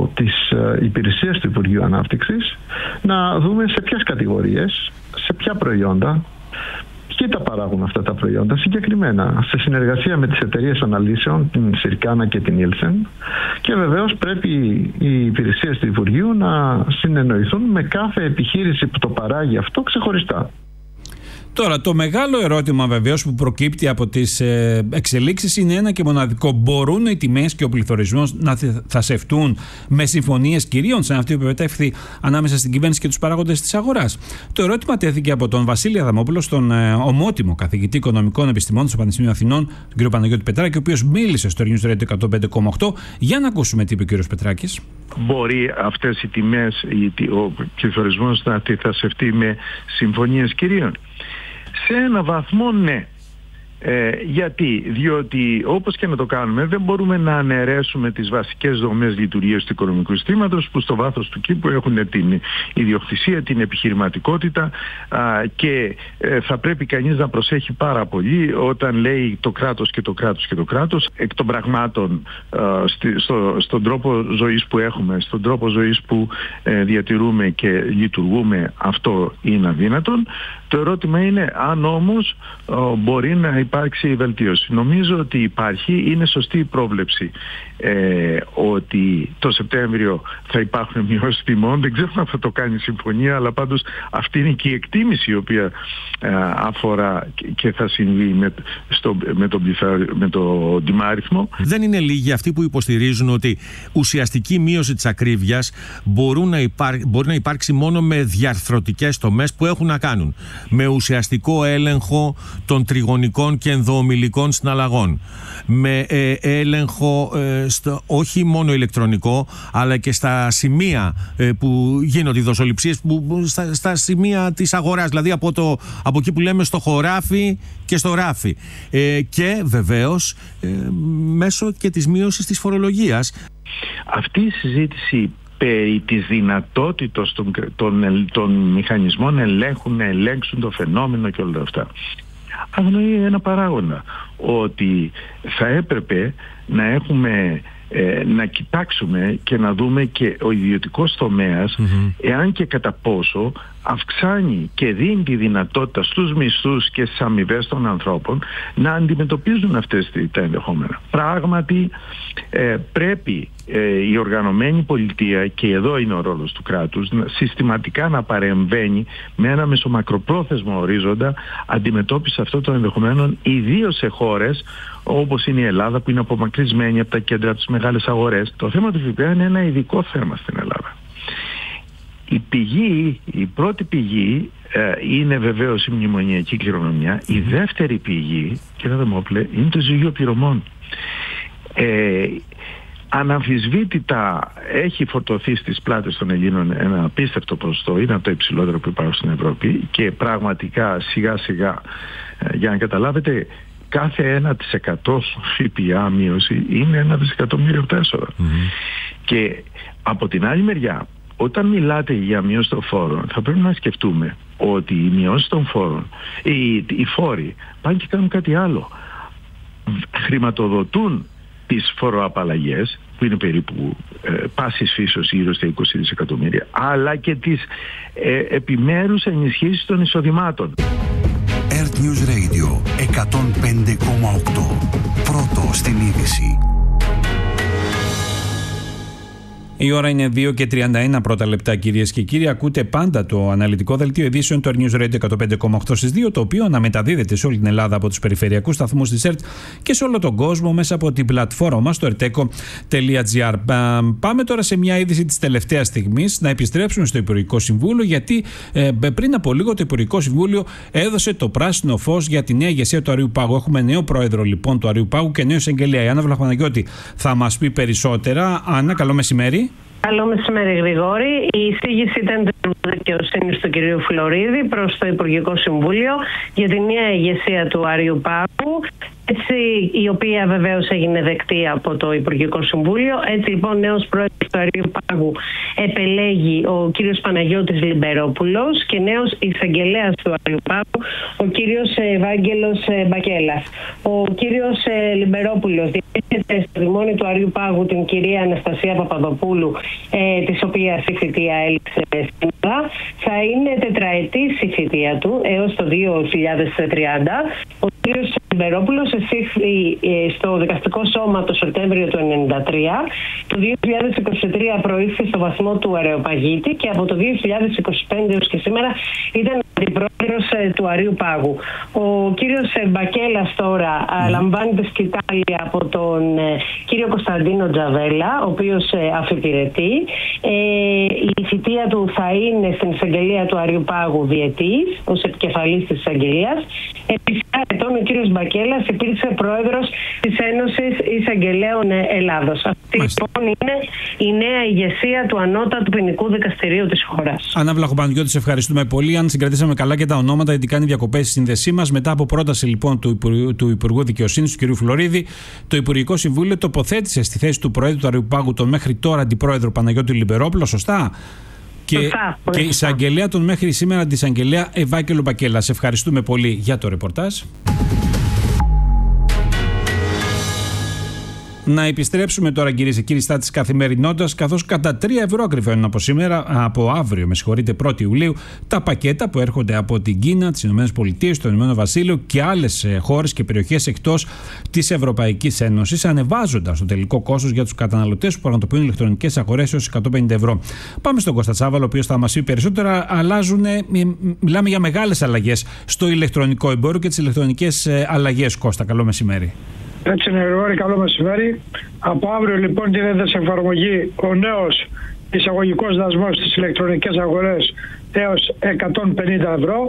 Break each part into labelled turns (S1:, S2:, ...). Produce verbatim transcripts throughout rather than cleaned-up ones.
S1: τις υπηρεσίες του Υπουργείου Ανάπτυξης να δούμε σε ποιες κατηγορίες, σε ποια προϊόντα, ποιοι τα παράγουν αυτά τα προϊόντα συγκεκριμένα, σε συνεργασία με τις εταιρείες αναλύσεων, την Circana και την Nielsen, και βεβαίως πρέπει οι υπηρεσίες του Υπουργείου να συνεννοηθούν με κάθε επιχείρηση που το παράγει αυτό ξεχωριστά.
S2: Τώρα, το μεγάλο ερώτημα βεβαίως που προκύπτει από τις ε, εξελίξεις είναι ένα και μοναδικό. Μπορούν οι τιμές και ο πληθωρισμός να θασευτούν με συμφωνίες κυρίων, σαν αυτή που επετεύχθη ανάμεσα στην κυβέρνηση και τους παράγοντες της αγοράς? Το ερώτημα τέθηκε από τον Βασίλη Αδαμόπουλο, στον ε, ομότιμο καθηγητή οικονομικών επιστημών στο Πανεπιστήμιο Αθηνών, τον κ. Παναγιώτη Πετράκη, ο οποίος μίλησε στο News Radio εκατόν πέντε κόμμα οκτώ. Για να ακούσουμε τι είπε ο κ. Πετράκης.
S3: Μπορεί αυτές οι τιμές, ο πληθωρισμός να θασευτεί με συμφωνίες κυρίων? Σε ένα βαθμό ναι. Ε, γιατί, διότι όπως και να το κάνουμε δεν μπορούμε να αναιρέσουμε τις βασικές δομές λειτουργίας του οικονομικού συστήματος, που στο βάθος του κήπου έχουν την ιδιοκτησία, την επιχειρηματικότητα, α, και ε, θα πρέπει κανείς να προσέχει πάρα πολύ όταν λέει το κράτος και το κράτος και το κράτος. Εκ των πραγμάτων, α, στη, στο, στον τρόπο ζωής που έχουμε, στον τρόπο ζωής που ε, διατηρούμε και λειτουργούμε, αυτό είναι αδύνατον. Το ερώτημα είναι αν όμως ο, μπορεί να υπάρξει βελτίωση. Νομίζω ότι υπάρχει, είναι σωστή η πρόβλεψη ε, ότι το Σεπτέμβριο θα υπάρχουν μειώσεις τιμών. Δεν ξέρω αν θα το κάνει η συμφωνία, αλλά πάντως αυτή είναι και η εκτίμηση η οποία ε, αφορά και θα συμβεί με, στο, με, τον, με το τιμάριθμο.
S4: Δεν είναι λίγοι αυτοί που υποστηρίζουν ότι ουσιαστική μείωση της ακρίβειας μπορούν να υπάρ, μπορεί να υπάρξει μόνο με διαρθρωτικές τομές που έχουν να κάνουν με ουσιαστικό έλεγχο των τριγωνικών και ενδοομιλικών συναλλαγών, με ε, έλεγχο ε, στο, όχι μόνο ηλεκτρονικό, αλλά και στα σημεία ε, που γίνονται οι δοσοληψίες, που, που, στα, στα σημεία της αγοράς, δηλαδή από, το, από εκεί που λέμε στο χωράφι και στο ράφι, ε, και βεβαίως ε, μέσω και της μείωσης της φορολογίας.
S3: Αυτή η συζήτηση περί της δυνατότητας των, των, των μηχανισμών ελέγχου να ελέγξουν το φαινόμενο και όλα αυτά αγνοεί ένα παράγοντα, ότι θα έπρεπε να έχουμε ε, να κοιτάξουμε και να δούμε και ο ιδιωτικός τομέας, mm-hmm. εάν και κατά πόσο αυξάνει και δίνει τη δυνατότητα στους μισθούς και στις αμοιβές των ανθρώπων να αντιμετωπίζουν αυτές τα ενδεχόμενα. Πράγματι ε, πρέπει ε, η οργανωμένη πολιτεία, και εδώ είναι ο ρόλος του κράτους, να, συστηματικά να παρεμβαίνει με ένα μεσομακροπρόθεσμο ορίζοντα αντιμετώπιση αυτών των ενδεχομένων, ιδίως σε χώρες όπως είναι η Ελλάδα, που είναι απομακρυσμένη από τα κέντρα από τις μεγάλες αγορές. Το θέμα του ΦΠΑ είναι ένα ειδικό θέμα στην Ελλάδα. Η πηγή, η πρώτη πηγή ε, είναι βεβαίως η μνημονιακή κληρονομιά. Η δεύτερη πηγή, κύριε Αδαμόπουλε, είναι το ζυγείο πληρωμών. Ε, αναμφισβήτητα έχει φορτωθεί στις πλάτες των Ελλήνων ένα απίστευτο ποσοστό, είναι από το υψηλότερο που υπάρχουν στην Ευρώπη, και πραγματικά σιγά σιγά, ε, για να καταλάβετε, κάθε ένα τοις εκατό ΦΠΑ μείωση είναι ένα δισεκατομμύριο έσοδα. Mm-hmm. Και από την άλλη μεριά, όταν μιλάτε για μείωση των φόρων, θα πρέπει να σκεφτούμε ότι οι μειώσεις των φόρων, οι, οι φόροι πάνε και κάνουν κάτι άλλο. Χρηματοδοτούν τις φοροαπαλλαγές, που είναι περίπου ε, πάσης φύσεως γύρω στα είκοσι δισεκατομμύρια, αλλά και τις ε, επιμέρους ενισχύσεις των εισοδημάτων.
S5: Earth News Radio εκατόν πέντε κόμμα οκτώ. Πρώτο στην είδηση.
S2: Η ώρα είναι δύο και τριάντα ένα πρώτα λεπτά, κυρίες και κύριοι. Ακούτε πάντα το αναλυτικό δελτίο ειδήσεων του Earth News Radio εκατόν πέντε κόμμα οκτώ στις δύο, το οποίο αναμεταδίδεται σε όλη την Ελλάδα από τους περιφερειακούς σταθμούς της ΕΡΤ και σε όλο τον κόσμο μέσα από την πλατφόρμα μας, το ερτέκο τελεία τζι άρ. Πάμε τώρα σε μια είδηση της τελευταίας στιγμής, να επιστρέψουμε στο Υπουργικό Συμβούλιο, γιατί ε, πριν από λίγο το Υπουργικό Συμβούλιο έδωσε το πράσινο φως για τη νέα ηγεσία του Αριού Πάγου. Έχουμε νέο πρόεδρο λοιπόν του Αριού Πάγου και νέο εισαγγελέα. Η Άννα Βλαχοπαναγιώτη θα μας πει περισσότερα. Άννα, καλό μεσημέρι.
S6: Καλό μεσημέρι, Γρηγόρη. Η εισήγηση ήταν της δικαιοσύνης του κυρίου Φλωρίδη προς το Υπουργικό Συμβούλιο για τη νέα ηγεσία του Αριού Πάγου. Έτσι, η οποία βεβαίως έγινε δεκτή από το Υπουργικό Συμβούλιο. Έτσι λοιπόν νέος πρόεδρος του Αριού Πάγου επελέγει ο κύριος Παναγιώτης Λιμπερόπουλος και νέος εισαγγελέας του Αριού Πάγου ο κύριος Ευάγγελος Μπακέλας. Ο κύριος Λιμπερόπουλος διέχεται στο δημόνιο του Αριού Πάγου την κυρία Αναστασία Παπαδοπούλου, ε, της οποίας η θητεία έληξε σήμερα. Θα είναι τετραετής η θητεία του έως το δύο χιλιάδες τριάντα. Ο κύριος Λιμπερόπουλος εισήχθη στο δικαστικό σώμα το Σεπτέμβριο του χίλια εννιακόσια ενενήντα τρία. Το δύο χιλιάδες είκοσι τρία προήλθε στο βαθμό του Αρεοπαγίτη και από το δύο χιλιάδες είκοσι πέντε έως και σήμερα ήταν αντιπρόεδρος του Αρίου Πάγου. Ο κύριος Μπακέλας τώρα mm. λαμβάνει τη σκητάλη από τον κύριο Κωνσταντίνο Τζαβέλα, ο οποίος αφιπηρετεί. Ε, η θητεία του θα είναι στην εισαγγελία του Αριού Πάγου διετής, ως επικεφαλής της εισαγγελίας. Επί ετών ο κύριος Μπακέλας υπήρξε πρόεδρος της Ένωσης Εισαγγελέων Ελλάδος. Αυτή λοιπόν είναι η νέα ηγεσία του Ανώτατου Ποινικού Δικαστηρίου της χώρας.
S2: Άννα Βλαχοπαναγιώτη, σε ευχαριστούμε πολύ. Αν συγκρατήσαμε καλά και τα ονόματα, γιατί κάνει διακοπές στη σύνδεσή μας. Μετά από πρόταση λοιπόν του Υπουργού, του Υπουργού Δικαιοσύνης, του κ. Φλωρίδη, το Υπουργικό Συμβούλιο τοποθέτησε στη θέση του Προέδρου του Αριού Πάγου τον μέχρι τώρα Αντιπρόεδρο Παναγιώτη Λιμπερόπουλο. Σωστά. Και,
S6: σωστά,
S2: και η εισαγγελέα τον μέχρι σήμερα τη εισαγγελέα Ευάγγελο Μπακέλα. Σε ευχαριστούμε πολύ για το ρεπορτάζ. Να επιστρέψουμε τώρα, κυρίες και κύριοι, στα της καθημερινότητας, καθώς κατά τρία ευρώ ακριβώνουν από σήμερα, από αύριο, με συγχωρείτε, πρώτη Ιουλίου, τα πακέτα που έρχονται από την Κίνα, τις Ηνωμένες Πολιτείες, το Ηνωμένο Βασίλειο και άλλες χώρες και περιοχές εκτός της Ευρωπαϊκής Ένωσης, ανεβάζοντας το τελικό κόστος για τους καταναλωτές που πραγματοποιούν ηλεκτρονικές αγορές έως εκατόν πενήντα ευρώ. Πάμε στον Κώστα Τσάβαλο, ο οποίος θα μας πει περισσότερα. Αλλάζουν, μιλάμε για μεγάλες αλλαγές στο ηλεκτρονικό εμπόριο και τις ηλεκτρονικές αλλαγές. Κώστα, καλό μεσημέρι.
S7: Έτσι είναι, Γρηγόρη, καλό μεσημέρι. Από αύριο λοιπόν τίθεται σε εφαρμογή ο νέος εισαγωγικός δασμός στις ηλεκτρονικές αγορές έως εκατόν πενήντα ευρώ.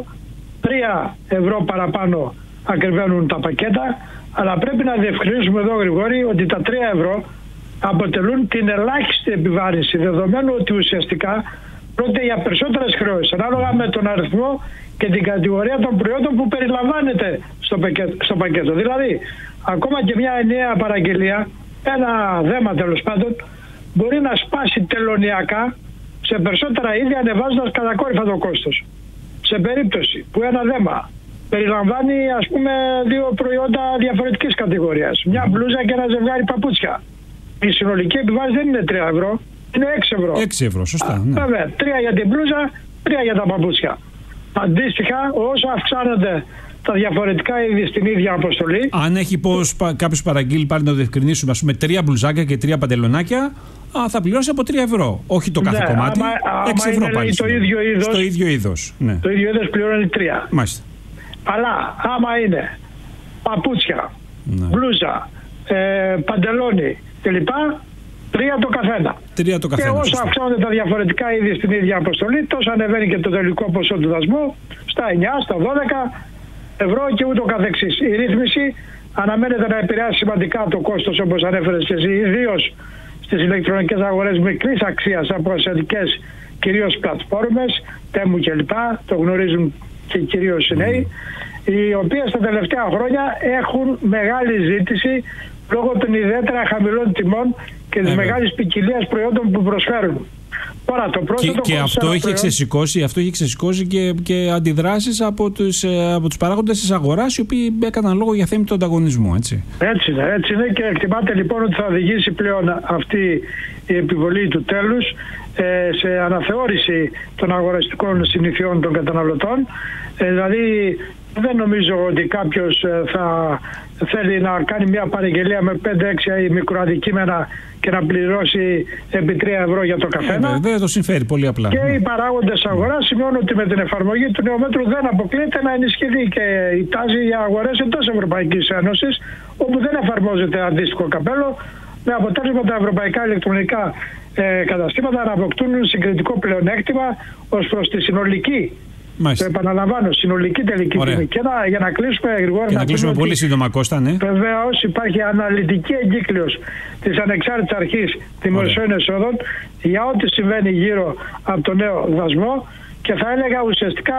S7: τρία ευρώ παραπάνω ακριβένουν τα πακέτα, αλλά πρέπει να διευκρινίσουμε εδώ, Γρηγόρη, ότι τα τρία ευρώ αποτελούν την ελάχιστη επιβάρυνση, δεδομένου ότι ουσιαστικά πρόκειται για περισσότερες χρεώσεις, ανάλογα με τον αριθμό και την κατηγορία των προϊόντων που περιλαμβάνεται στο πακέτο. Στο πακέτο. Δηλαδή, ακόμα και μια ενιαία παραγγελία, ένα δέμα τέλος πάντων, μπορεί να σπάσει τελωνιακά σε περισσότερα είδη, ανεβάζοντας κατακόρυφα το κόστος. Σε περίπτωση που ένα δέμα περιλαμβάνει, ας πούμε, δύο προϊόντα διαφορετικής κατηγορίας, μια μπλούζα και ένα ζευγάρι παπούτσια, η συνολική επιβάρυνση δεν είναι τρία ευρώ, είναι έξι ευρώ.
S2: έξι ευρώ, σωστά. Ναι.
S7: Βέβαια, τρία για την μπλούζα, τρία για τα παπούτσια. Αντίστοιχα, όσο αυξάνονται τα διαφορετικά είδη στην ίδια αποστολή.
S2: Αν έχει κάποιο παραγγείλει, πάλι να το διευκρινίσουμε, ας πούμε, τρία μπλουζάκια και τρία παντελονάκια, α, θα πληρώσει από τρία ευρώ. Όχι το κάθε ναι, κομμάτι. Άμα, έξι ευρώ πάλι.
S7: Το ίδιο είδος,
S2: στο ίδιο είδος. Ναι.
S7: Το ίδιο είδος πληρώνει τρία.
S2: Μάλιστα.
S7: Αλλά άμα είναι παπούτσια, ναι, μπλούζα, ε, παντελόνι κλπ. Τρία το καθένα.
S2: Τρία το καθένα.
S7: Και όσο αυξάνονται τα διαφορετικά είδη στην ίδια αποστολή, τόσο ανεβαίνει και το τελικό ποσό του δασμού στα εννιά, στα δώδεκα ευρώ και ούτω καθεξής. Η ρύθμιση αναμένεται να επηρεάσει σημαντικά το κόστος, όπως ανέφερες και εσύ, ιδίως στις ηλεκτρονικές αγορές μικρής αξίας από ασιατικές κυρίως πλατφόρμες, Τέμου κλπ. Το γνωρίζουν και κυρίως οι νέοι, οι οποίες τα τελευταία χρόνια έχουν μεγάλη ζήτηση λόγω των ιδιαίτερα χαμηλών τιμών και της μεγάλης ποικιλίας προϊόντων που προσφέρουν. Τώρα, το
S2: και και αυτό, έχει ξεσηκώσει, αυτό έχει ξεσηκώσει και, και αντιδράσεις από τους, από τους παράγοντες της αγοράς, οι οποίοι έκαναν λόγο για θέμη του ανταγωνισμού, έτσι.
S7: Έτσι είναι, έτσι είναι και εκτιμάται λοιπόν ότι θα οδηγήσει πλέον αυτή η επιβολή του τέλους ε, σε αναθεώρηση των αγοραστικών συνηθιών των καταναλωτών. Ε, δηλαδή δεν νομίζω ότι κάποιος θα θέλει να κάνει μια παραγγελία με πέντε έξι μικροαντικείμενα και να πληρώσει επί τρία ευρώ για το καθένα.
S2: Ε, δεν το συμφέρει πολύ απλά.
S7: Και οι παράγοντες αγοράς σημειώνουν ότι με την εφαρμογή του νέου μέτρου δεν αποκλείεται να ενισχυθεί και η τάση για αγορές εντός Ευρωπαϊκής Ένωσης, όπου δεν εφαρμόζεται αντίστοιχο καπέλο, με αποτέλεσμα τα ευρωπαϊκά ηλεκτρονικά ε, καταστήματα να αποκτούν συγκριτικό πλεονέκτημα ως προς τη συνολική.
S2: Μάλιστα.
S7: Το επαναλαμβάνω, συνολική τελική τιμή. Και να, για να κλείσουμε γρήγορα.
S2: Και να, να κλείσουμε πολύ ότι, σύντομα, Κώστα, ναι.
S7: Βεβαίως υπάρχει αναλυτική εγκύκλειος της Ανεξάρτητης Αρχής Δημοσίων Εσόδων για ό,τι συμβαίνει γύρω από το νέο δασμό και θα έλεγα ουσιαστικά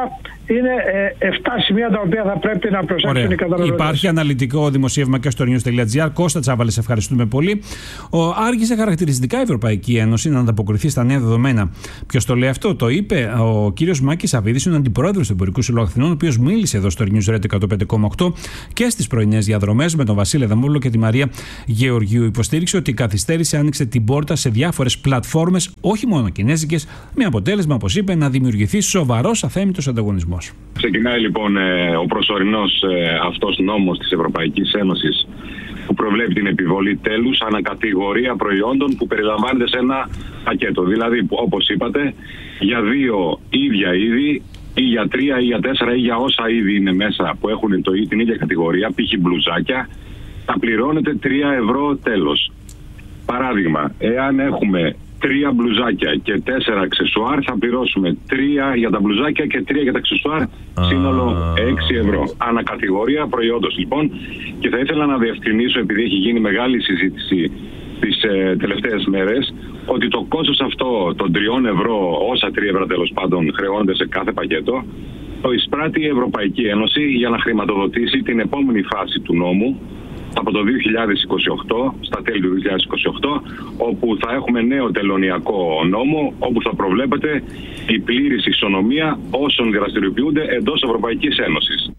S7: είναι ε, επτά σημεία τα οποία θα πρέπει να προσέξουν οι καταναλωτές.
S2: Υπάρχει αναλυτικό δημοσίευμα και στο news τελεία gr. Κώστα Τσάβαλε, σε ευχαριστούμε πολύ. Ο, άργησε χαρακτηριστικά η Ευρωπαϊκή Ένωση να ανταποκριθεί στα νέα δεδομένα. Ποιος το λέει αυτό? Το είπε ο κύριος Μάκης Αβίδης, ο αντιπρόεδρος του Εμπορικού Συλλόγου Αθηνών, ο οποίος μίλησε εδώ στο News Radio εκατόν πέντε κόμμα οκτώ και στις πρωινές διαδρομές με τον Βασίλη Δαμούλο και τη Μαρία Γεωργίου. Υποστήριξε ότι η καθυστέρηση άνοιξε την πόρτα σε διάφορες πλατφόρμες, όχι μόνο κινέζικες, με αποτέλεσμα, όπως είπε, να δημιουργηθεί σοβαρός αθέμητος ανταγωνισμός.
S8: Ξεκινάει λοιπόν ε, ο προσωρινός ε, αυτός νόμος της Ευρωπαϊκής Ένωσης που προβλέπει την επιβολή τέλους ανακατηγορία προϊόντων που περιλαμβάνεται σε ένα πακέτο. Δηλαδή, όπως είπατε, για δύο ίδια είδη ή για τρία ή για τέσσερα ή για όσα είδη είναι μέσα που έχουν το, την ίδια κατηγορία, π.χ. μπλουζάκια, θα πληρώνεται τρία ευρώ τέλος. Παράδειγμα, εάν έχουμε τρία μπλουζάκια και τέσσερα αξεσουάρ, θα πληρώσουμε τρία για τα μπλουζάκια και τρία για τα αξεσουάρ, σύνολο έξι ευρώ. Ανακατηγορία προϊόντος λοιπόν. Και θα ήθελα να διευκρινίσω, επειδή έχει γίνει μεγάλη συζήτηση τις ε, τελευταίες μέρες, ότι το κόστος αυτό των τριών ευρώ, όσα τρία ευρώ τέλος πάντων χρεώνονται σε κάθε πακέτο, το εισπράττει η Ευρωπαϊκή Ένωση για να χρηματοδοτήσει την επόμενη φάση του νόμου, από το δύο χιλιάδες είκοσι οκτώ, στα τέλη του δύο χιλιάδες είκοσι οκτώ, όπου θα έχουμε νέο τελωνειακό νόμο, όπου θα προβλέπεται η πλήρης ισονομία όσων δραστηριοποιούνται εντός Ευρωπαϊκής Ένωσης.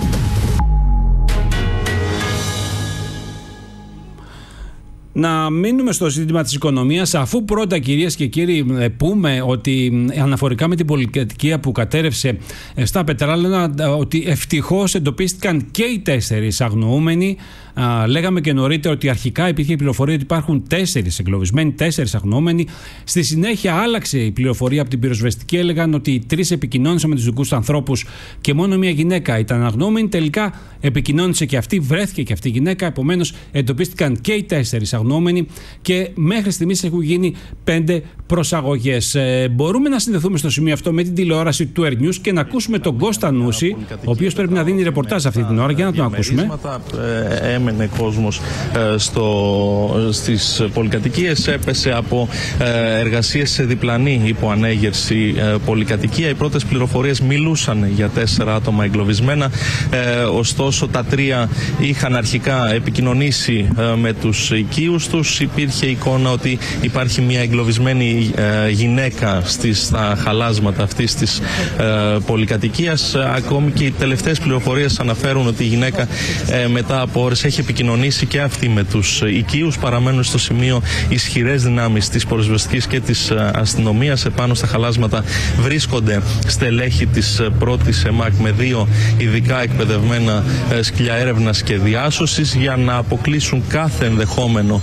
S2: Να μείνουμε στο ζήτημα της οικονομίας, αφού πρώτα, κυρίες και κύριοι, πούμε ότι αναφορικά με την πολυκατοικία που κατέρευσε στα πετράλαινα, ότι ευτυχώς εντοπίστηκαν και οι τέσσερις αγνοούμενοι. Α, λέγαμε και νωρίτερα ότι αρχικά υπήρχε η πληροφορία ότι υπάρχουν τέσσερις εγκλωβισμένοι, τέσσερις αγνοούμενοι. Στη συνέχεια άλλαξε η πληροφορία από την πυροσβεστική. Έλεγαν ότι οι τρεις επικοινώνησαν με τους δικούς τους ανθρώπους και μόνο μία γυναίκα ήταν αγνοούμενη. Τελικά επικοινώνησε και αυτή, βρέθηκε και αυτή η γυναίκα. Επομένως, εντοπίστηκαν και οι τέσσερις αγνοούμενοι και μέχρι στιγμής έχουν γίνει πέντε προσαγωγές. Ε, μπορούμε να συνδεθούμε στο σημείο αυτό με την τηλεόραση του Air News και να ακούσουμε τον Κώστα Νούση, ο οποίος πρέπει να δίνει ρεπορτάζ αυτή την ώρα. Για να τον ακούσουμε.
S9: Έμενε κόσμος ε, στο, στις πολυκατοικίες, έπεσε από ε, εργασίες σε διπλανή υποανέγερση ε, πολυκατοικία. Οι πρώτες πληροφορίες μιλούσαν για τέσσερα άτομα εγκλωβισμένα, ε, ωστόσο τα τρία είχαν αρχικά επικοινωνήσει ε, με τους οικείους τους. Υπήρχε εικόνα ότι υπάρχει μια εγκλωβισμένη ε, γυναίκα στις, στα χαλάσματα αυτής της ε, πολυκατοικίας. Ε, ακόμη και οι τελευταίες πληροφορίες αναφέρουν ότι η γυναίκα ε, μετά από ώρες έχει επικοινωνήσει και αυτή με τους οικείους. Παραμένουν στο σημείο ισχυρές δυνάμεις της πυροσβεστικής και της αστυνομίας. Επάνω στα χαλάσματα βρίσκονται στελέχη της πρώτης ΕΜΑΚ με δύο ειδικά εκπαιδευμένα σκυλιά έρευνας και διάσωσης για να αποκλείσουν κάθε ενδεχόμενο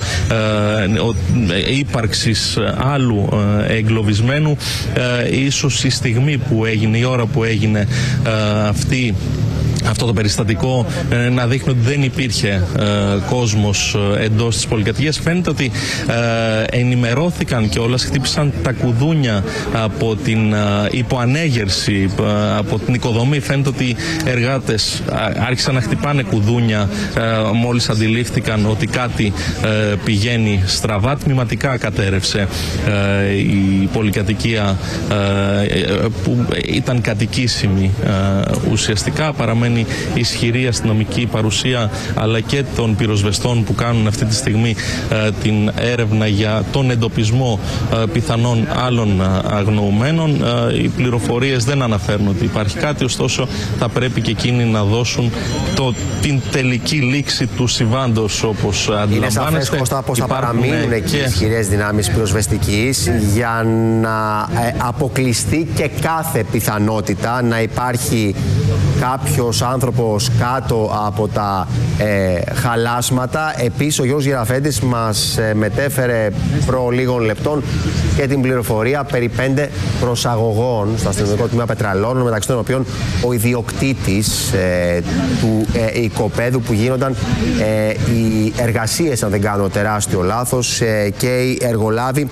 S9: ε, ύπαρξης άλλου ε, εγκλωβισμένου. Ε, ίσως η στιγμή που έγινε, η ώρα που έγινε ε, αυτή αυτό το περιστατικό ε, να δείχνει ότι δεν υπήρχε ε, κόσμος ε, εντός της πολυκατοικίας. Φαίνεται ότι ε, ενημερώθηκαν και όλα, χτύπησαν τα κουδούνια από την ε, υποανέγερση, ε, από την οικοδομή. Φαίνεται ότι οι εργάτες ε, άρχισαν να χτυπάνε κουδούνια ε, μόλις αντιλήφθηκαν ότι κάτι ε, πηγαίνει στραβά. Τμηματικά κατέρευσε ε, η πολυκατοικία ε, που ήταν κατοικήσιμη ε, ουσιαστικά. Παραμένει ισχυρή αστυνομική παρουσία αλλά και των πυροσβεστών που κάνουν αυτή τη στιγμή ε, την έρευνα για τον εντοπισμό ε, πιθανών άλλων αγνοουμένων. Ε, οι πληροφορίες δεν αναφέρουν ότι υπάρχει κάτι, ωστόσο θα πρέπει και εκείνοι να δώσουν το, την τελική λήξη του συμβάντος, όπως αντιλαμβάνεστε.
S10: Είναι σαφές, Κώστα, πως θα παραμείνουν εκεί και ισχυρές δυνάμεις πυροσβεστικής για να ε, αποκλειστεί και κάθε πιθανότητα να υπάρχει κάποιος άνθρωπος κάτω από τα ε, χαλάσματα. Επίσης, ο Γιώργος Γεραφέντης μας ε, μετέφερε προ λίγων λεπτών και την πληροφορία περί πέντε προσαγωγών στο αστυνομικό τμήμα Πετραλώνων, μεταξύ των οποίων ο ιδιοκτήτης ε, του ε, οικοπαίδου που γίνονταν ε, οι εργασίες, αν δεν κάνω τεράστιο λάθος, ε, και οι εργολάβοι.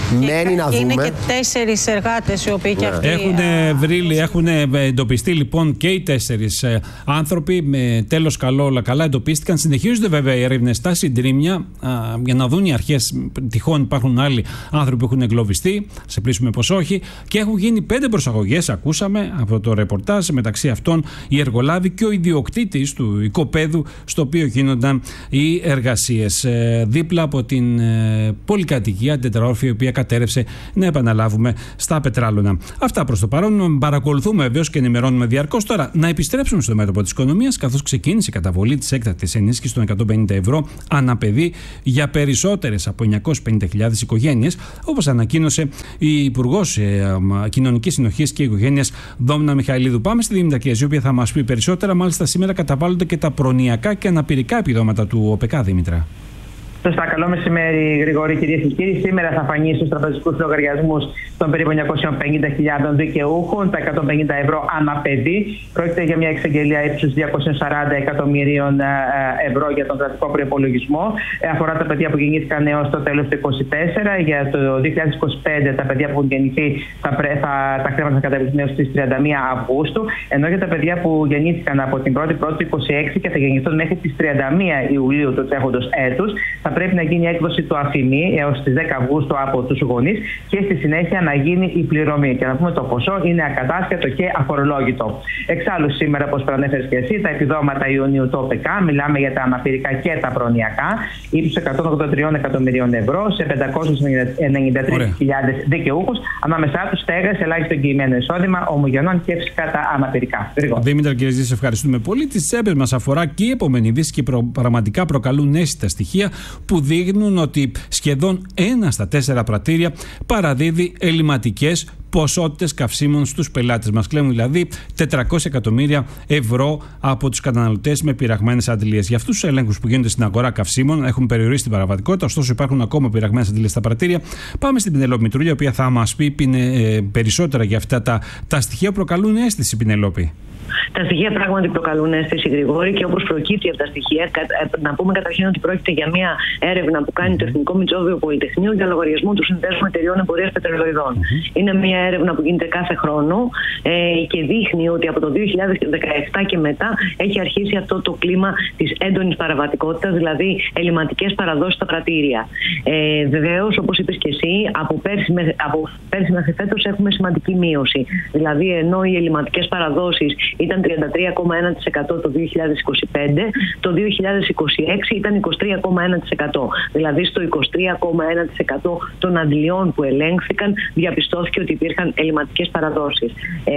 S10: Μένει να δούμε.
S11: Είναι και τέσσερις εργάτες οι οποίοι και αυτοί.
S2: Έχουν βρει, έχουν εντοπιστεί λοιπόν και οι τέσσερις άνθρωποι. Με τέλος καλό, όλα καλά εντοπίστηκαν. Συνεχίζονται βέβαια οι έρευνες στα συντρίμμια για να δουν οι αρχές. Τυχόν υπάρχουν άλλοι άνθρωποι που έχουν εγκλωβιστεί. Σε πλήσουμε πως όχι. Και έχουν γίνει πέντε προσαγωγές, ακούσαμε από το ρεπορτάζ. Μεταξύ αυτών η εργολάβη και ο ιδιοκτήτης του οικοπαίδου στο οποίο γίνονταν οι εργασίες. Ε, δίπλα από την ε, πολυκατοικία τετραόρφη, η οποία κατέρευσε, να επαναλάβουμε, στα Πετράλωνα. Αυτά προς το παρόν. Παρακολουθούμε βεβαίως και ενημερώνουμε διαρκώς. Τώρα, να επιστρέψουμε στο μέτωπο της οικονομίας, καθώς ξεκίνησε η καταβολή της έκτακτης ενίσχυσης των εκατόν πενήντα ευρώ ανά παιδί για περισσότερες από εννιακόσιες πενήντα χιλιάδες οικογένειες, όπως ανακοίνωσε η Υπουργός ε, Κοινωνικής Συνοχής και Οικογένειας Δόμνα Μιχαηλίδου. Πάμε στη Δήμητρα Κιέζη, η οποία θα μας πει περισσότερα. Μάλιστα, σήμερα καταβάλλονται και τα προνοιακά και αναπηρικά επιδόματα του ΟΠΕΚΑ, Δήμητρα.
S12: Σωστά, καλό μεσημέρι, Γρηγόρη, κυρίες και κύριοι. Σήμερα θα φανεί στους τραπεζικούς λογαριασμούς των περίπου εννιακόσιες πενήντα χιλιάδων δικαιούχων τα εκατόν πενήντα ευρώ ανά παιδί. Πρόκειται για μια εξαγγελία ύψους διακόσιες σαράντα εκατομμυρίων ευρώ για τον κρατικό προϋπολογισμό. Αφορά τα παιδιά που γεννήθηκαν έως το τέλος του είκοσι τέσσερα. Για το δύο χιλιάδες είκοσι πέντε τα παιδιά που έχουν γεννηθεί θα, θα, τα χρήματα θα καταβληθούν έως τις τριάντα μία Αυγούστου. Ενώ για τα παιδιά που γεννήθηκαν από την πρώτη Πρώτη του είκοσι έξι και θα γεννηθούν μέχρι τις τριάντα μία Ιουλίου του τρέχοντος έτους, θα πρέπει να γίνει έκδοση του αφημί έως τις δέκα Αυγούστου από τους γονείς και στη συνέχεια να γίνει η πληρωμή. Και να πούμε το ποσό είναι ακατάσχετο και αφορολόγητο. Εξάλλου, σήμερα, όπως προανέφερες και εσύ, τα επιδόματα Ιουνίου του ΟΠΕΚΑ, μιλάμε για τα αναπηρικά και τα προνοιακά, ύψους εκατόν ογδόντα τρία εκατομμυρίων ευρώ σε πεντακόσιες ενενήντα τρεις χιλιάδες δικαιούχους, ανάμεσά τους στέγαση, ελάχιστο εγγυημένο εισόδημα, ομογενών και φυσικά τα αναπηρικά.
S2: Δήμητρα, κύριε Ζήση, ευχαριστούμε πολύ. Τις τσέπες μας αφορά και η επόμενη είδηση και προ, πραγματικά προκαλούν αίσθητα στοιχεία που δείχνουν ότι σχεδόν ένα στα τέσσερα πρατήρια παραδίδει ελληματικές ποσότητες καυσίμων στους πελάτες μας. Κλέβουν δηλαδή τετρακόσια εκατομμύρια ευρώ από τους καταναλωτές με πειραγμένες αντιλίες. Για αυτούς τους ελέγχους που γίνονται στην αγορά καυσίμων έχουν περιορίσει την παραβατικότητα, ωστόσο υπάρχουν ακόμα πειραγμένες αντιλίες στα πρατήρια. Πάμε στην Πινελόπη Μητρούλια, η οποία θα μας πει ε, περισσότερα για αυτά τα, τα στοιχεία που προκαλούν αίσθηση, Πινελόπη.
S6: Τα στοιχεία πράγματι προκαλούν αίσθηση, Γρηγόρη, και όπως προκύπτει από τα στοιχεία, να πούμε καταρχήν ότι πρόκειται για μια έρευνα που κάνει το Εθνικό Μητσόβιο Πολυτεχνείο για λογαριασμό του Συνδέσμου Εταιριών Εμπορίας Πετρελαιοειδών. Mm-hmm. Είναι μια έρευνα που γίνεται κάθε χρόνο ε, και δείχνει ότι από το δύο χιλιάδες δεκαεπτά και μετά έχει αρχίσει αυτό το κλίμα της έντονης παραβατικότητας, δηλαδή ελληματικές παραδόσεις στα πρατήρια. Ε, Βεβαίως, όπως είπες και εσύ, από πέρσι, από πέρσι μέχρι φέτος έχουμε σημαντική μείωση. Δηλαδή, ενώ οι ελληματικές παραδόσεις ήταν τριάντα τρία κόμμα ένα τοις εκατό το δύο χιλιάδες είκοσι πέντε, το δύο χιλιάδες είκοσι έξι ήταν είκοσι τρία κόμμα ένα τοις εκατό. Δηλαδή στο είκοσι τρία κόμμα ένα τοις εκατό των αντλειών που ελέγχθηκαν διαπιστώθηκε ότι υπήρχαν ελληματικές παραδόσεις. Ε,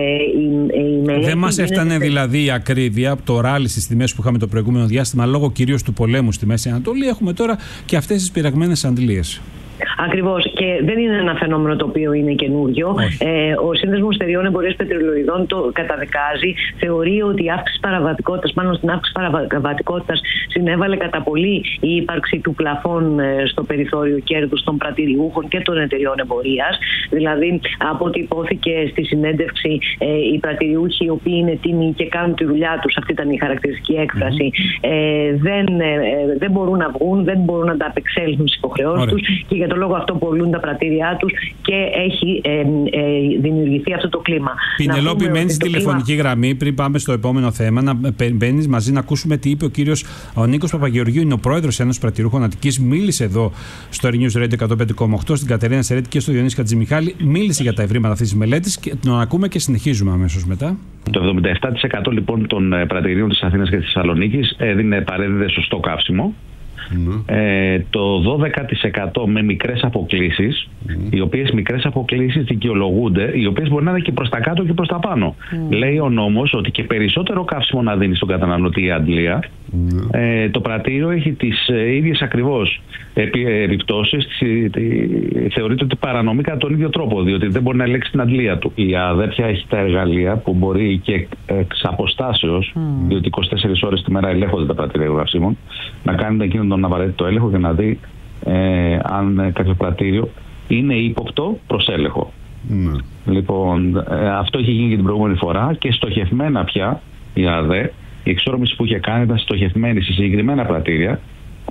S6: η, η
S2: Δεν μας έφτανε δηλαδή η ακρίβεια από το ράλι στις τιμές που είχαμε το προηγούμενο διάστημα, λόγω κυρίως του πολέμου στη Μέση Ανατολή. Έχουμε τώρα και αυτές τις πειραγμένες αντλίες.
S6: Ακριβώς. Και δεν είναι ένα φαινόμενο το οποίο είναι καινούριο. Ε, ο Σύνδεσμος Εταιριών Εμπορίας Πετρελαιοειδών το καταδικάζει. Θεωρεί ότι η αύξηση παραβατικότητας, πάνω στην αύξηση παραβατικότητας, συνέβαλε κατά πολύ η ύπαρξη του πλαφών στο περιθώριο κέρδους των πρατηριούχων και των εταιριών εμπορίας. Δηλαδή, από ό,τι υπόθηκε στη συνέντευξη, ε, οι πρατηριούχοι, οι οποίοι είναι τίμοι και κάνουν τη δουλειά τους, αυτή ήταν η χαρακτηριστική έκφραση, ε, δεν, ε, δεν μπορούν να βγουν, δεν μπορούν να τα απεξέλθουν στις υποχρεώσεις τους και για τον λόγο αυτό πολλούν τα πρατήριά τους και έχει ε, ε, δημιουργηθεί αυτό το κλίμα.
S2: Πινελόπη, μένει στη τηλεφωνική κλίμα... γραμμή πριν πάμε στο επόμενο θέμα. Να μπαίνεις μαζί να ακούσουμε τι είπε ο κύριος ο Νίκος Παπαγεωργίου, είναι ο πρόεδρος Ένωσης Πρατηριούχων Αττικής. Μίλησε εδώ στο News Radio εκατόν πέντε κόμμα οκτώ, στην Κατερίνα Σερέτη και στο Διονύση Χατζημιχάλη. Μίλησε για τα ευρήματα αυτής της μελέτης και τον ακούμε και συνεχίζουμε αμέσως μετά.
S13: Το εβδομήντα επτά τοις εκατό λοιπόν των πρατηρίων της Αθήνας και της Θεσσαλονίκης έδινε, παρέδιδε σωστό καύσιμο. Mm. Ε, το δώδεκα τοις εκατό με μικρές αποκλίσεις, mm. οι οποίες μικρές αποκλίσεις δικαιολογούνται, οι οποίες μπορεί να είναι και προς τα κάτω και προς τα πάνω. Mm. Λέει ο νόμος ότι και περισσότερο καύσιμο να δίνει στον καταναλωτή η αντλία, mm. ε, το πρατήριο έχει τις ε, ίδιες ακριβώς επιπτώσεις, θεωρείται ότι παρανομεί κατά τον ίδιο τρόπο, διότι δεν μπορεί να ελέγξει την αντλία του. Η αδέρφια έχει τα εργαλεία που μπορεί και εξ αποστάσεως, mm. διότι είκοσι τέσσερις ώρες τη μέρα ελέγχονται τα πρατήρια καυσίμων, να κάνει εκείνον τον απαραίτητο έλεγχο και να δει ε, αν κάποιο πρατήριο είναι ύποπτο προς έλεγχο. Mm. Λοιπόν, ε, αυτό είχε γίνει και την προηγούμενη φορά και στοχευμένα πια η ΑΔΕ, η εξόρμηση που είχε κάνει ήταν στοχευμένη σε συγκεκριμένα πρατήρια,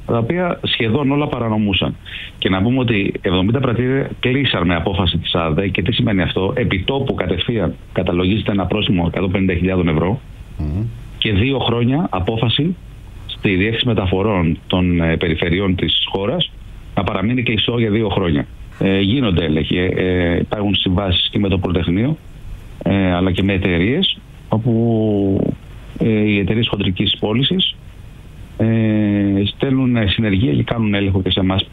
S13: τα οποία σχεδόν όλα παρανομούσαν. Και να πούμε ότι εβδομήντα πρατήρια κλείσαν με απόφαση της ΑΔΕ. Και τι σημαίνει αυτό? Επιτόπου κατευθείαν καταλογίζεται ένα πρόστιμο εκατόν πενήντα χιλιάδες ευρώ mm-hmm. και δύο χρόνια απόφαση στη Διεύθυνση Μεταφορών των ε, Περιφερειών της χώρας να παραμείνει κλειστό για δύο χρόνια. Ε, γίνονται έλεγχοι. Ε, υπάρχουν συμβάσεις και με το Πολυτεχνείο ε, αλλά και με εταιρείες όπου ε, οι εταιρείες χοντρικής πώλησης ε, στέλνουν συνεργεία και κάνουν έλεγχο και σε εμάς.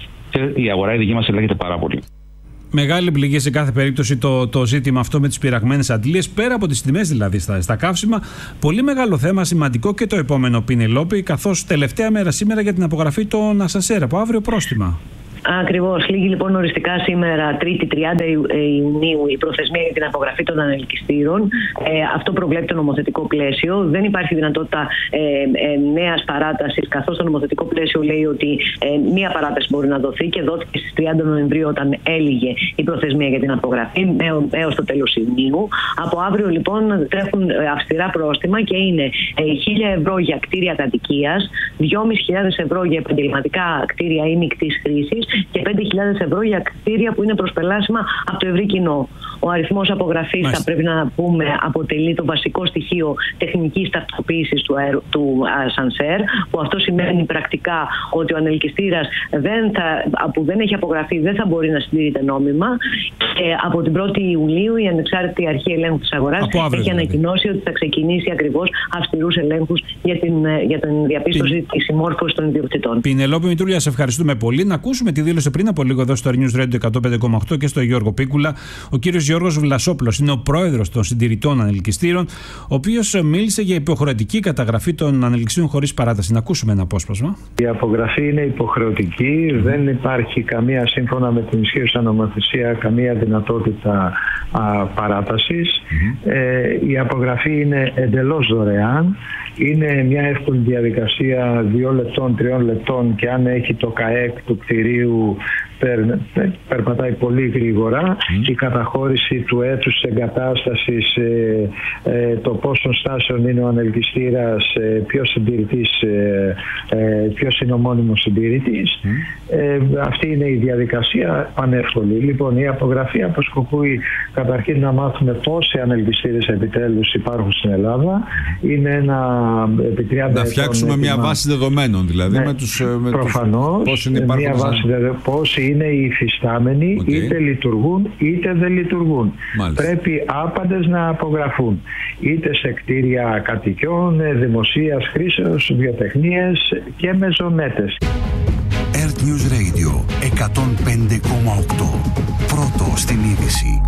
S13: Η αγορά η δική μας ελέγχεται πάρα πολύ.
S2: Μεγάλη πληγή σε κάθε περίπτωση το, το ζήτημα αυτό με τις πειραγμένες αντλίες, πέρα από τις τιμές δηλαδή στα, στα καύσιμα. Πολύ μεγάλο θέμα, σημαντικό και το επόμενο, Πινελόπη, καθώς τελευταία μέρα σήμερα για την απογραφή των ασανσέρ, από αύριο πρόστιμα.
S6: Ακριβώς. Λήγει λοιπόν οριστικά σήμερα, Τρίτη τριάντα Ιουνίου, η προθεσμία για την απογραφή των ανελκυστήρων. Ε, αυτό προβλέπει το νομοθετικό πλαίσιο. Δεν υπάρχει δυνατότητα ε, ε, νέας παράτασης, καθώς το νομοθετικό πλαίσιο λέει ότι ε, μία παράταση μπορεί να δοθεί και δόθηκε στις τριάντα Νοεμβρίου όταν έλυγε η προθεσμία για την απογραφή έως το τέλος Ιουνίου. Από αύριο λοιπόν τρέχουν αυστηρά πρόστιμα και είναι ε, χίλια ευρώ για κτίρια κατοικίας, δυόμισι χιλιάδες ευρώ για επαγγελματικά κτίρια ή μεικτής χρήσης και πέντε χιλιάδες ευρώ για κτίρια που είναι προσπελάσιμα από το ευρύ κοινό. Ο αριθμός απογραφής, Μάλιστα. θα πρέπει να πούμε, αποτελεί το βασικό στοιχείο τεχνικής ταυτοποίησης του, αερο, του ασανσέρ, που αυτό σημαίνει πρακτικά ότι ο ανελκυστήρας δεν θα, που δεν έχει απογραφεί δεν θα μπορεί να συντηρείται νόμιμα. Και από την πρώτη Ιουλίου η Ανεξάρτητη Αρχή Ελέγχου της Αγοράς έχει δηλαδή. ανακοινώσει ότι θα ξεκινήσει ακριβώς αυστηρούς ελέγχους για την, για την διαπίστωση Πι... της συμμόρφωσης των ιδιοκτητών.
S2: Πινελόπη Μητρούλια, σε ευχαριστούμε πολύ. Να ακούσουμε τη δήλωση πριν από λίγο εδώ στο News Radio εκατόν πέντε κόμμα οκτώ και στο Γιώργο Πίκουλα. Ο κύριος Γιώργος Βλασόπουλος είναι ο πρόεδρος των συντηρητών ανελκυστήρων, ο οποίος μίλησε για υποχρεωτική καταγραφή των ανελκυστήρων χωρίς παράταση. Να ακούσουμε ένα απόσπασμα.
S14: Η απογραφή είναι υποχρεωτική. Mm. Δεν υπάρχει καμία, σύμφωνα με την ισχύουσα νομοθεσία, καμία δυνατότητα α, παράτασης. Mm. Ε, η απογραφή είναι εντελώς δωρεάν. Είναι μια εύκολη διαδικασία δύο λεπτών, τριών λεπτών και αν έχει το ΚΑΕΚ του κτηρίου περ, περπατάει πολύ γρήγορα. Mm. Η καταχώρηση του έτους της εγκατάστασης, ε, ε, το πόσων στάσεων είναι ο ανελκυστήρας, ε, ποιος συντηρητής, ε, ε, ποιος είναι ο μόνιμος συντηρητής. Mm. Ε, αυτή είναι η διαδικασία πανεύκολη. Λοιπόν, η απογραφή αποσκοπούει καταρχήν να μάθουμε πόσοι ανελκυστήρες επιτέλους υπάρχουν στην Ελλάδα. Είναι ένα επί τριάντα
S15: να φτιάξουμε
S14: έτων,
S15: μια
S14: έτοιμα.
S15: βάση δεδομένων, δηλαδή, ναι, με τους, με
S14: προφανώς,
S15: τους, πόσοι είναι
S14: μια βάση δεδομένων, πόσοι είναι οι υφιστάμενοι, okay. είτε λειτουργούν είτε δεν λειτουργούν. Μάλιστα. Πρέπει άπαντες να απογραφούν, είτε σε κτίρια κατοικιών, δημοσίας χρήσεως, βιοτεχνίες και μεζονέτες.
S5: Earth News Radio εκατόν πέντε κόμμα οκτώ. Πρώτο στην είδηση.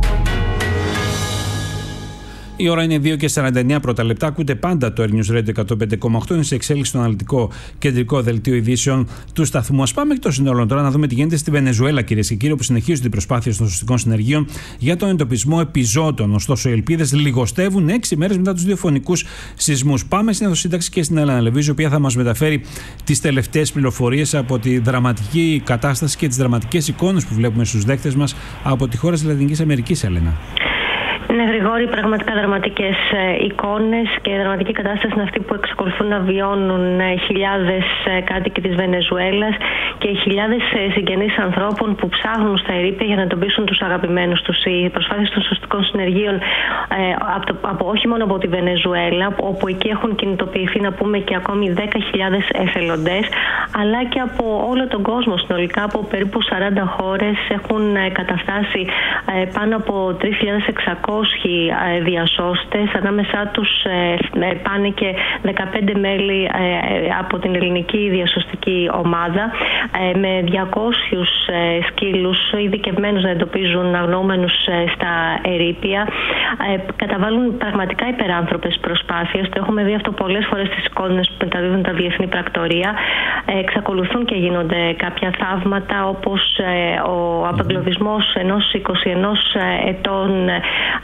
S2: Η ώρα είναι δύο και σαράντα εννέα πρώτα λεπτά. Ακούτε πάντα το Earth News Radio εκατόν πέντε κόμμα οκτώ. Είναι σε εξέλιξη στο αναλυτικό κεντρικό δελτίο ειδήσεων του σταθμού. Ας πάμε εκτός συνόλων τώρα να δούμε τι γίνεται στη Βενεζουέλα, κυρίες και κύριοι, όπου συνεχίζονται οι προσπάθειες των σωστικών συνεργείων για τον εντοπισμό επιζώτων. Ωστόσο, οι ελπίδες λιγοστεύουν έξι μέρες μετά τους δύο φωνικούς σεισμούς. Πάμε στην αιθοσύνταξη και στην Έλενα Λεβίζου, η οποία θα μας μεταφέρει τις τελευταίες πληροφορίες από τη δραματική κατάσταση και τις δραματικές εικόνες που βλέπουμε στους δέκτες μας από τη χώρα της Λατινικής Αμερικής, Έλενα.
S16: Ναι, Γρηγόρη, πραγματικά δραματικές ε, εικόνες και δραματική κατάσταση είναι αυτή που εξακολουθούν να βιώνουν ε, χιλιάδες ε, κάτοικοι της Βενεζουέλας και χιλιάδες ε, συγγενείς ανθρώπων που ψάχνουν στα ερείπια για να εντοπίσουν τους αγαπημένους τους. Οι προσπάθειες των σωστικών συνεργείων ε, από, το, από, όχι μόνο από τη Βενεζουέλα, όπου εκεί έχουν κινητοποιηθεί να πούμε και ακόμη δέκα χιλιάδες εθελοντές, αλλά και από όλο τον κόσμο συνολικά, από περίπου σαράντα χώρες έχουν ε, καταφτάσει ε, πάνω από τρεις χιλιάδες εξακόσιοι διασώστες, ανάμεσά τους πάνε και δεκαπέντε μέλη από την ελληνική διασωστική ομάδα με διακόσιους σκύλους ειδικευμένους να εντοπίζουν αγνοούμενους στα ερείπια. Καταβάλουν πραγματικά υπεράνθρωπες προσπάθειες. Το έχουμε δει αυτό πολλές φορές στις εικόνες που μεταδίδουν τα διεθνή πρακτορία. Εξακολουθούν και γίνονται κάποια θαύματα, όπως ο απεγκλωβισμός ενός είκοσι ενός ετών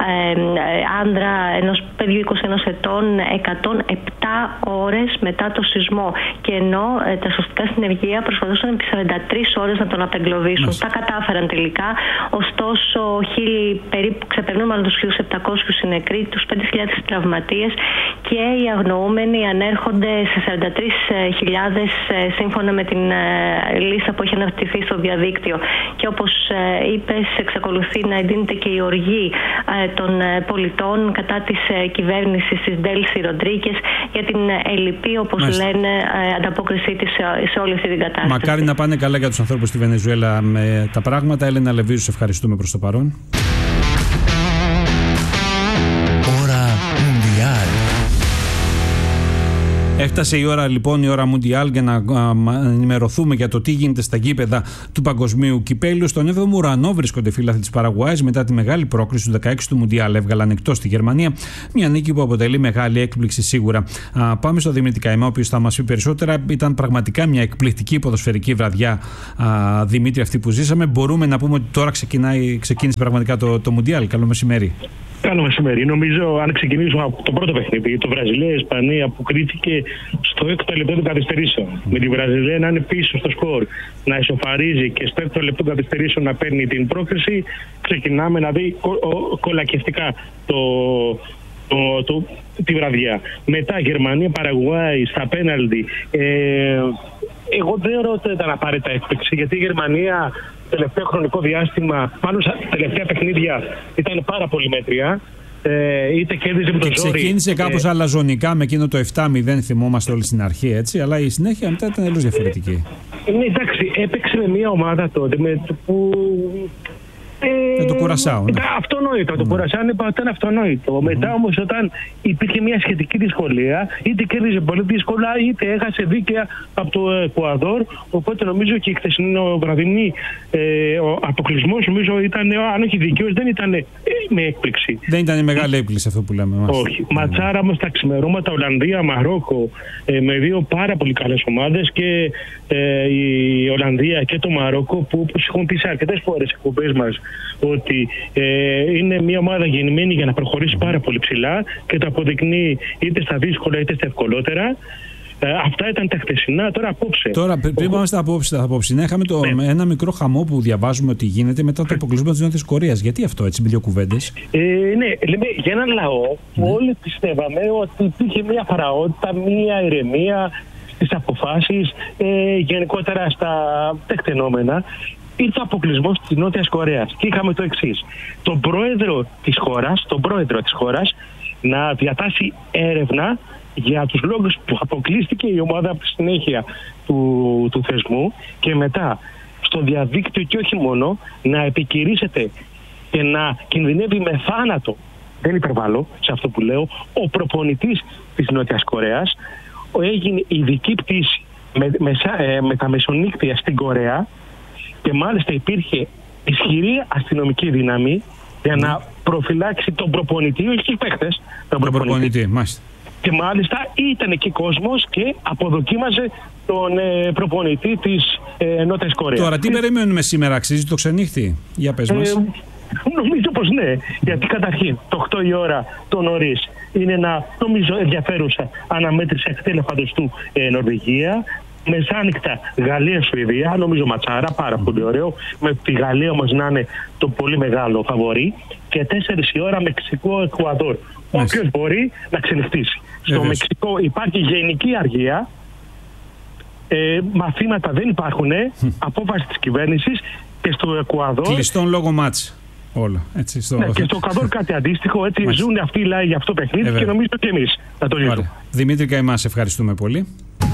S16: ε, άνδρα ενός παιδιού είκοσι ένα ετών εκατόν επτά ώρες μετά το σεισμό. Και ενώ ε, τα σωστικά συνεργεία προσπαθούσαν επί σαράντα τρεις ώρες να τον απεγκλωβίσουν. Μάλιστα. Τα κατάφεραν τελικά. Ωστόσο, χίλιοι, περίπου ξεπερνούν μάλλον τους χίλιους επτακόσιους οι νεκροί, τους πέντε χιλιάδες τραυματίες και οι αγνοούμενοι ανέρχονται σε σαράντα τρεις χιλιάδες σύμφωνα με την λίστα που έχει αναρτηθεί στο διαδίκτυο. Και όπως είπες, εξακολουθεί να εντείνεται και η οργή των πολιτών κατά της κυβέρνησης της Ντέλση Ροντρίγκες για την ελλειπή, όπως Μάλιστα. λένε, ανταπόκρισή της σε όλη αυτή την κατάσταση. Μακάρι
S2: να πάνε καλά για τους ανθρώπους στη Βενεζουέλα με τα πράγματα. Έλενα Λεβίζου, σε ευχαριστούμε προς το παρόν. Ώρα Μουντιάλ. Έφτασε η ώρα λοιπόν, η ώρα Μουντιάλ, για να ενημερωθούμε για το τι γίνεται στα γήπεδα του Παγκοσμίου Κυπέλλου. Στον έβδομο ουρανό βρίσκονται φίλαθλοι της Παραγουάης μετά τη μεγάλη πρόκριση του δεκαέξι του Μουντιάλ. Έβγαλαν εκτός τη Γερμανία. Μια νίκη που αποτελεί μεγάλη έκπληξη σίγουρα. Α, πάμε στο Δημήτρη Καημά, ο οποίος θα μας πει περισσότερα. Ήταν πραγματικά μια εκπληκτική ποδοσφαιρική βραδιά, α, Δημήτρη, αυτή που ζήσαμε. Μπορούμε να πούμε ότι τώρα ξεκινάει, ξεκίνησε πραγματικά το, το Μουντιάλ. Καλό μεσημέρι.
S17: Καλό μεσημέρι. Νομίζω, αν ξεκινήσουμε από το πρώτο παιχνίδι, το Βραζιλία-Ισπανία, που κρίθηκε στο έκτο λεπτό των καθυστερήσεων. Mm. Με τη Βραζιλία να είναι πίσω στο σκορ, να ισοφαρίζει και στο έκτο λεπτό των καθυστερήσεων να παίρνει την πρόκριση, ξεκινάμε να δει κο, ο, κολακευτικά το, το, το, τη βραδιά. Μετά Γερμανία-Παραγουάη στα πέναλτι. Ε, εγώ δεν θεωρώ ότι ήταν απαραίτητα έκπληξη, γιατί η Γερμανία τελευταίο χρονικό διάστημα, μάλλον στα τελευταία παιχνίδια, ήταν πάρα πολύ μέτρια. Ε, είτε κέρδιζε με τον ζόρι.
S2: Ξεκίνησε κάπως ε, αλαζονικά με εκείνο το επτά μηδέν, θυμόμαστε όλοι στην αρχή, έτσι, αλλά η συνέχεια μετά ήταν τελείως διαφορετική.
S17: Ναι, εντάξει, έπαιξε με μια ομάδα τότε με, που.
S2: Με το Κουρασάο.
S17: Ναι. Αυτονόητο. Mm. Το Κουρασάο ήταν αυτονόητο. Mm. Μετά όμως, όταν υπήρχε μια σχετική δυσκολία, είτε κέρδιζε πολύ δύσκολα, είτε έχασε δίκαια από το Εκουαδόρ. Οπότε νομίζω και η χθεσινή βραδινή ε, ο αποκλεισμός, νομίζω ήταν, αν όχι δικαίως, δεν ήταν ε, με έκπληξη.
S2: Δεν ήταν μεγάλη έκπληξη αυτό που λέμε.
S17: Όχι. Mm. Ματσάρα όμως τα ξημερώματα, Ολλανδία, Μαρόκο, ε, με δύο πάρα πολύ καλές ομάδες, και ε, η Ολλανδία και το Μαρόκο, που όπως έχουν πει σε αρκετές φορές οι εκπομπές μας, ότι ε, είναι μια ομάδα γεννημένη για να προχωρήσει πάρα πολύ ψηλά και το αποδεικνύει είτε στα δύσκολα είτε στα ευκολότερα. Ε, αυτά ήταν τα χθεσινά, τώρα απόψε.
S2: Τώρα, πριν πάμε στα απόψε, τα απόψε, είχαμε το, ναι. ένα μικρό χαμό που διαβάζουμε ότι γίνεται μετά το αποκλεισμό της Νότιας Κορέας. Γιατί αυτό, έτσι, με δύο κουβέντες?
S17: Ε, ναι, λέμε για έναν λαό που ναι. όλοι πιστεύαμε ότι υπήρχε μια φαραότητα, μια ηρεμία στις αποφάσεις, ε, γενικότερα στα τεκτενόμενα. Ήρθε ο αποκλεισμός της Νότιας Κορέας και είχαμε το εξής: τον πρόεδρο της χώρας, τον πρόεδρο της χώρας να διατάσει έρευνα για τους λόγους που αποκλείστηκε η ομάδα από τη συνέχεια του, του θεσμού, και μετά στο διαδίκτυο, και όχι μόνο, να επικηρύσσεται και να κινδυνεύει με θάνατο, δεν υπερβάλλω σε αυτό που λέω, ο προπονητής της Νότιας Κορέας. Έγινε ειδική πτήση με, με, με τα μεσονύκτια στην Κορέα, και μάλιστα υπήρχε ισχυρή αστυνομική δύναμη για να προφυλάξει τον προπονητή, όχι τους παίχτες, τον
S2: προπονητή. προπονητή μάλιστα.
S17: Και μάλιστα ήταν εκεί κόσμος και αποδοκίμαζε τον ε, προπονητή της ε, Νότιας Κορέας.
S2: Τώρα τι περιμένουμε σήμερα, αξίζει το ξενύχτη? Για πες μας. Ε,
S17: νομίζω πως ναι, γιατί καταρχήν το οκτώ η ώρα το νωρίς είναι ένα, νομίζω, ενδιαφέρουσα αναμέτρηση εκτέλεφαντος ε, Νορβηγία. Μεσάνυχτα Γαλλία-Σουηδία, νομίζω ματσάρα, πάρα mm. πολύ ωραίο. Με τη Γαλλία όμως να είναι το πολύ μεγάλο φαβορί. Και τέσσερις η ώρα Μεξικό-Εκουαδόρ. Όποιος μπορεί να ξενυχτήσει. Στο Μεξικό υπάρχει γενική αργία. Ε, μαθήματα δεν υπάρχουν. Mm. Απόφαση της κυβέρνησης. Και στο Εκουαδόρ.
S2: Κλειστόν λόγω μάτς. Όλα. Έτσι, στο...
S17: ναι, και στο Εκουαδόρ κάτι αντίστοιχο. Έτσι Μάλιστα. Ζουν αυτοί οι λαοί για αυτό το παιχνίδι, ε, και νομίζω και εμείς θα το ζήσουμε.
S2: Δημήτρη Καημά, σε ευχαριστούμε πολύ.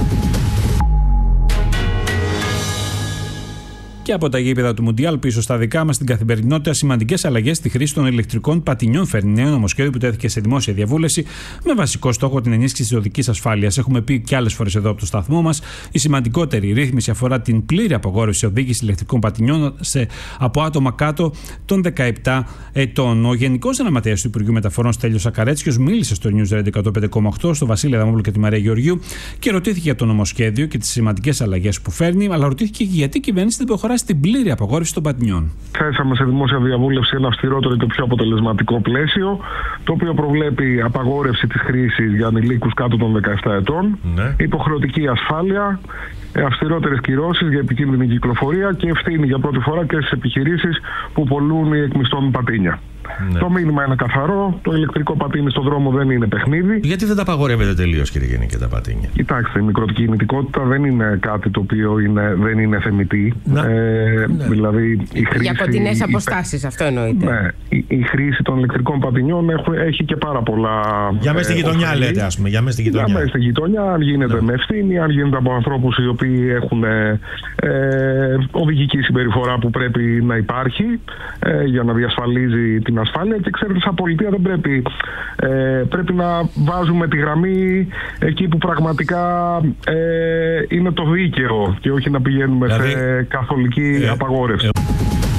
S2: Και από τα γήπεδα του Μουντιάλ πίσω στα δικά μας, στην καθημερινότητα, σημαντικές αλλαγές στη χρήση των ηλεκτρικών πατινιών φέρνει νέο νομοσχέδιο που τέθηκε σε δημόσια διαβούλευση με βασικό στόχο την ενίσχυση της οδικής ασφάλειας. Έχουμε πει και άλλες φορές εδώ από το σταθμό μας. Η σημαντικότερη ρύθμιση αφορά την πλήρη απαγόρευση οδήγησης ηλεκτρικών πατινιών σε, από άτομα κάτω των δεκαεπτά ετών. Ο Γενικός Γραμματέας του Υπουργείου Μεταφορών, Στέλιος Ακαρέτσκιος, μίλησε στο News Radio εκατόν πέντε κόμμα οκτώ, στο Βασίλη Αδαμόπουλο και τη Μαρία Γεωργίου, και ρωτήθηκε για το νομοσχέδιο και τις σημαντικές αλλαγές που φέρνει, αλλά ρωτήθηκε και γιατί η κυβέρνηση δεν προχωράει βάση την πλήρη απαγόρευση των πατινιών.
S18: Θέσαμε σε δημόσια διαβούλευση ένα αυστηρότερο και πιο αποτελεσματικό πλαίσιο, το οποίο προβλέπει απαγόρευση της χρήσης για ανηλίκους κάτω των δεκαεπτά ετών, ναι. υποχρεωτική ασφάλεια, αυστηρότερες κυρώσεις για επικίνδυνη κυκλοφορία και ευθύνη για πρώτη φορά και στις επιχειρήσεις που πωλούν ή εκμισθώνουν πατίνια. Ναι. Το μήνυμα είναι καθαρό. Το ηλεκτρικό πατίνι στον δρόμο δεν είναι παιχνίδι.
S4: Γιατί δεν τα απαγορεύετε τελείως, κύριε Γενικέ, τα πατίνια?
S18: Κοιτάξτε, η μικροκινητικότητα δεν είναι κάτι το οποίο είναι, δεν είναι θεμιτή.
S19: Ναι.
S18: Ε,
S19: ναι.
S18: Δηλαδή, η χρήση,
S19: για κοντινές αποστάσεις, αυτό εννοείται.
S18: Ναι, η, η χρήση των ηλεκτρικών πατινιών έχει, έχει και πάρα πολλά.
S4: Για μέσα στη γειτονιά, ε, λέτε, ας πούμε. Για μέσα στη γειτονιά.
S18: Για μέσα στη γειτονιά, αν γίνεται ναι. με ευθύνη, αν γίνεται από ανθρώπους οι οποίοι έχουν ε, οδηγική συμπεριφορά που πρέπει να υπάρχει ε, για να διασφαλίζει την ασφάλεια. Και ξέρετε, σαν πολιτεία δεν πρέπει, ε, πρέπει να βάζουμε τη γραμμή εκεί που πραγματικά ε, είναι το δίκαιο και όχι να πηγαίνουμε δηλαδή, σε καθολική ε, απαγόρευση. Ε,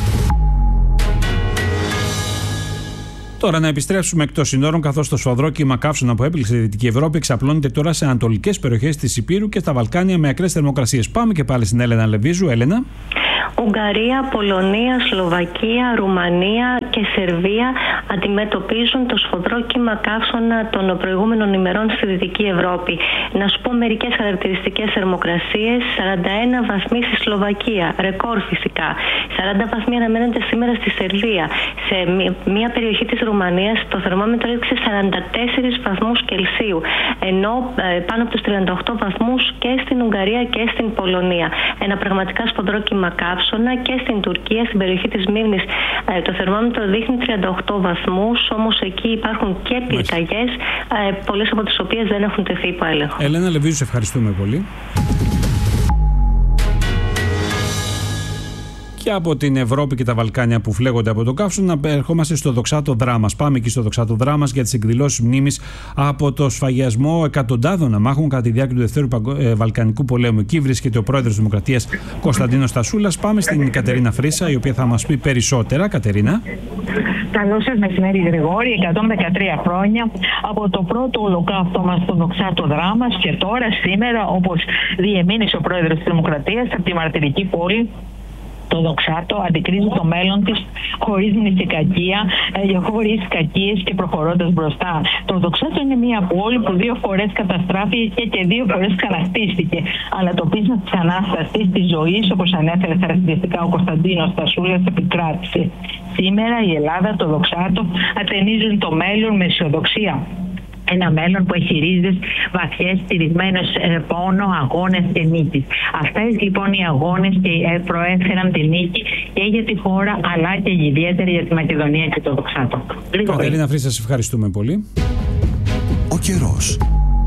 S2: Τώρα να επιστρέψουμε εκτός συνόρων, καθώς το σφοδρό κύμα καύσωνα που έπληξε η Δυτική Ευρώπη εξαπλώνεται τώρα σε ανατολικές περιοχές της Ηπείρου και στα Βαλκάνια με ακραίες θερμοκρασίες. Πάμε και πάλι στην Έλενα Λεβίζου. Έλενα.
S16: Ουγγαρία, Πολωνία, Σλοβακία, Ρουμανία και Σερβία αντιμετωπίζουν το σφοδρό κύμα καύσωνα των προηγούμενων ημερών στη Δυτική Ευρώπη. Να σου πω μερικές χαρακτηριστικές θερμοκρασίες. σαράντα ένα βαθμοί στη Σλοβακία, ρεκόρ φυσικά. σαράντα βαθμοί αναμένονται σήμερα στη Σερβία. Σε μια περιοχή της Ρουμανίας το θερμόμετρο έδειξε σαράντα τέσσερις βαθμούς Κελσίου, ενώ πάνω από τους τριάντα οκτώ βαθμούς και στην Ουγγαρία και στην Πολωνία. Ένα πραγματικά σφοδρό κύμα καύσωνα. Και στην Τουρκία, στην περιοχή της Μύρνης, το θερμόμετρο δείχνει τριάντα οκτώ βαθμούς, όμως εκεί υπάρχουν και πυρκαγιές, πολλές από τις οποίες δεν έχουν τεθεί υπό έλεγχο.
S2: Έλενα Λεβίζου, σε ευχαριστούμε πολύ. Και από την Ευρώπη και τα Βαλκάνια που φλέγονται από το καύσωνα, ερχόμαστε στο Δοξάτο Δράμας. Πάμε εκεί στο Δοξάτο Δράμας για τις εκδηλώσεις μνήμης από το σφαγιασμό εκατοντάδων αμάχων κατά τη διάρκεια του Δευτέρου Βαλκανικού Πολέμου. Εκεί βρίσκεται ο πρόεδρος της Δημοκρατίας Κωνσταντίνος Στασούλας. Πάμε στην Κατερίνα Φρύσα, η οποία θα μας πει περισσότερα. Κατερίνα.
S20: Καλό σας μεσημέρι, Γρηγόρη. εκατόν δεκατρία χρόνια από το πρώτο ολοκαύτωμα στο Δοξάτο Δράμας και τώρα, σήμερα, όπως διεμήνυσε ο πρόεδρος της Δημοκρατίας από τη μαρτυρική πόλη, το Δοξάτο αντικρίζει το μέλλον της χωρίς μνηστικακία, χωρίς κακίες και προχωρώντας μπροστά. Το Δοξάτο είναι μια πόλη που δύο φορές καταστράφηκε και δύο φορές ξαναχτίστηκε. Αλλά το πείσμα της Ανάστασης, της ζωής, όπως ανέφερε χαρακτηριστικά ο Κωνσταντίνος Στασούλας, επικράτησε. Σήμερα η Ελλάδα, το Δοξάτο, ατενίζουν το μέλλον με αισιοδοξία. Ένα μέλλον που έχει ρίζες βαθιές, στηρισμένες σε πόνο, αγώνες και νίκης. Αυτές λοιπόν οι αγώνες και προέφεραν τη νίκη και για τη χώρα, αλλά και ιδιαίτερα για τη Μακεδονία και το Δοξάτο.
S2: Κατερίνα Φρύσα, σας ευχαριστούμε πολύ.
S5: Ο καιρός.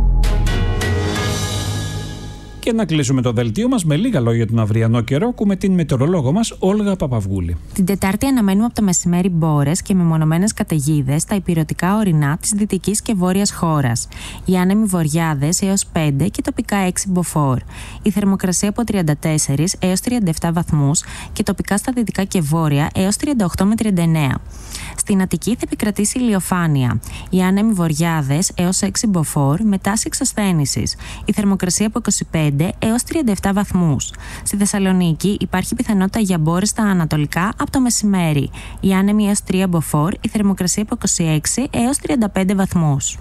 S2: Και να κλείσουμε το δελτίο μας με λίγα λόγια για τον αυριανό καιρό. Ακούμε την μετεωρολόγο μας, Όλγα Παπαυγούλη.
S21: Την Τετάρτη αναμένουμε από το μεσημέρι μπόρες και μεμονωμένες καταιγίδες στα ηπειρωτικά ορεινά της δυτικής και βόρειας χώρας. Οι άνεμοι βοριάδες έως πέντε και τοπικά έξι μποφόρ. Η θερμοκρασία από τριάντα τέσσερα έως τριάντα επτά βαθμούς και τοπικά στα δυτικά και βόρεια έως τριάντα οκτώ με τριάντα εννέα. Στην Αττική θα επικρατήσει ηλιοφάνεια. Οι άνεμοι βοριάδες έως έξι μποφόρ με τάση εξασθένησης. Η θερμοκρασία από είκοσι πέντε έως τριάντα επτά βαθμούς. Στη Θεσσαλονίκη υπάρχει πιθανότητα για μπόρες στα ανατολικά από το μεσημέρι. Οι άνεμοι έως τρία μποφόρ, η θερμοκρασία από είκοσι έξι έως τριάντα πέντε βαθμούς.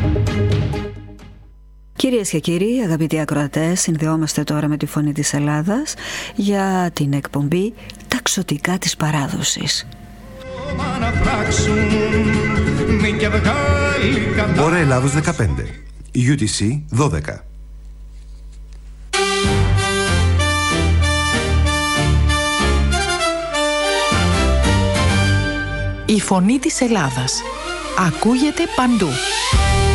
S22: Κυρίες και κύριοι, αγαπητοί ακροατές, συνδεόμαστε τώρα με τη Φωνή της Ελλάδας για την εκπομπή «Τα ξωτικά της παράδοσης».
S5: Ώρα Ελλάδος δεκαπέντε, γιου τι σι δώδεκα.
S23: Η Φωνή της Ελλάδας ακούγεται παντού.